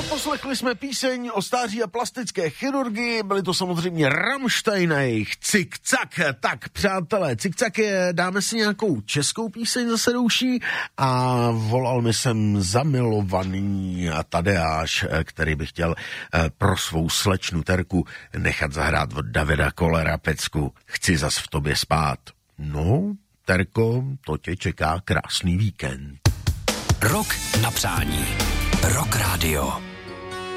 Poslechli jsme píseň o stáří a plastické chirurgii, byli to samozřejmě Rammstein a jejich Cik-cak. Tak, přátelé, Cik-cak je, dáme si nějakou českou píseň zase douší a volal mi jsem zamilovaný Tadeáš, který by chtěl pro svou slečnu Terku nechat zahrát od Davida Kollera pecku Chci zas v tobě spát. No, Terko, to tě čeká krásný víkend. Rok na přání. Rock Radio.